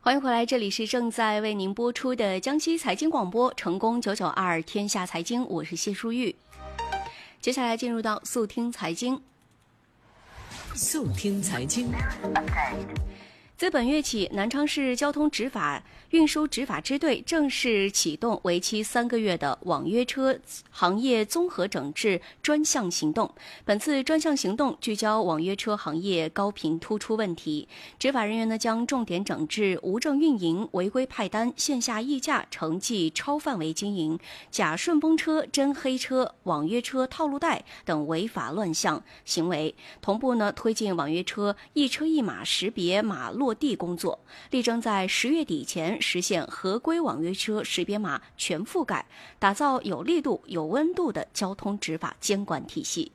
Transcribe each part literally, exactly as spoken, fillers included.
欢迎回来，这里是正在为您播出的江西财经广播成功九九二天下财经，我是谢淑玉。接下来进入到速听财经。 速听财经。 自本月起，南昌市交通执法运输执法支队正式启动为期三个月的网约车行业综合整治专项行动。本次专项行动聚焦网约车行业高频突出问题，执法人员呢将重点整治无证运营、违规派单、线下议价、城际超范围经营、假顺风车、真黑车、网约车套路贷等违法乱象行为，同步呢推进网约车一车一码识别码落地工作，力争在十月底前实现合规网约车识别码全覆盖，打造有力度、有温度的交通执法监管体系。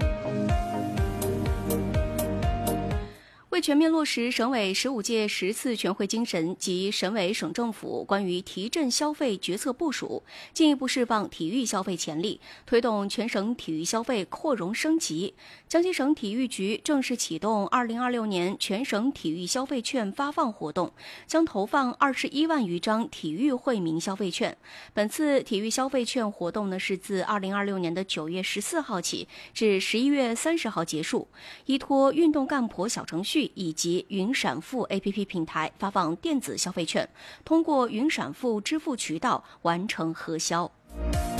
为全面落实省委十五届十次全会精神及省委省政府关于提振消费决策部署，进一步释放体育消费潜力，推动全省体育消费扩容升级，江西省体育局正式启动二零二六年全省体育消费券发放活动，将投放二十一万余张体育惠民消费券。本次体育消费券活动呢，是自二零二六年的九月十四号起至十一月三十号结束，依托运动干婆小程序以及云闪付 A P P 平台发放电子消费券，通过云闪付支付渠道完成核销。